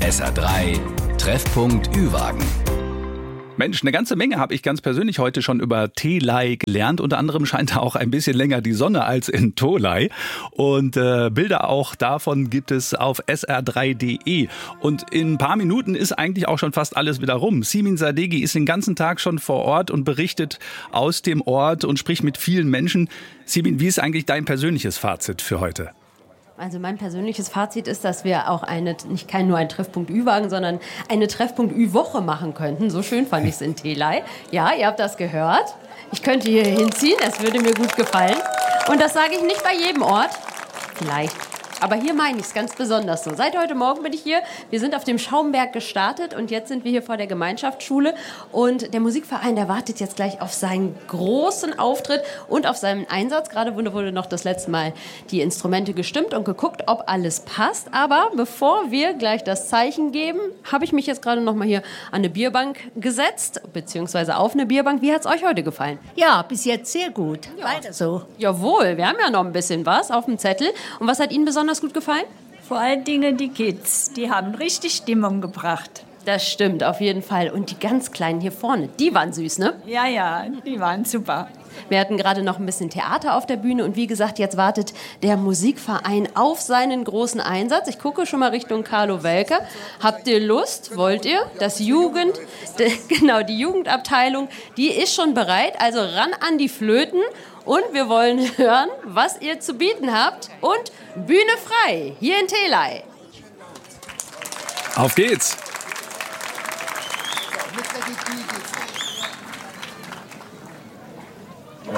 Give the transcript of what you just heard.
SR3 Treffpunkt Ü-Wagen. Mensch, eine ganze Menge habe ich ganz persönlich heute schon über Telei gelernt. Unter anderem scheint da auch ein bisschen länger die Sonne als in Tolai. Und Bilder auch davon gibt es auf sr3.de. Und in ein paar Minuten ist eigentlich auch schon fast alles wieder rum. Simin Sadeghi ist den ganzen Tag schon vor Ort und berichtet aus dem Ort und spricht mit vielen Menschen. Simin, wie ist eigentlich dein persönliches Fazit für heute? Also mein persönliches Fazit ist, dass wir auch nur ein Treffpunkt Ü-Wagen, sondern eine Treffpunkt Ü-Woche machen könnten. So schön fand ich es in Telei. Ja, ihr habt das gehört. Ich könnte hier hinziehen, es würde mir gut gefallen. Und das sage ich nicht bei jedem Ort. Vielleicht. Aber hier meine ich es ganz besonders so. Seit heute Morgen bin ich hier. Wir sind auf dem Schaumberg gestartet und jetzt sind wir hier vor der Gemeinschaftsschule. Und der Musikverein, der wartet jetzt gleich auf seinen großen Auftritt und auf seinen Einsatz. Gerade wurde noch das letzte Mal die Instrumente gestimmt und geguckt, ob alles passt. Aber bevor wir gleich das Zeichen geben, habe ich mich jetzt gerade noch mal hier an eine Bierbank gesetzt, beziehungsweise auf eine Bierbank. Wie hat es euch heute gefallen? Ja, bis jetzt sehr gut. Ja. Weiter so. Jawohl, wir haben ja noch ein bisschen was auf dem Zettel. Und was hat Ihnen besonders gut gefallen? Vor allen Dingen die Kids, die haben richtig Stimmung gebracht. Das stimmt, auf jeden Fall. Und die ganz Kleinen hier vorne, die waren süß, ne? Ja, die waren super. Wir hatten gerade noch ein bisschen Theater auf der Bühne und wie gesagt, jetzt wartet der Musikverein auf seinen großen Einsatz. Ich gucke schon mal Richtung Carlo Welker. Habt ihr Lust? Wollt ihr? Die Jugendabteilung, die ist schon bereit. Also ran an die Flöten und wir wollen hören, was ihr zu bieten habt. Und Bühne frei, hier in Telei. Auf geht's!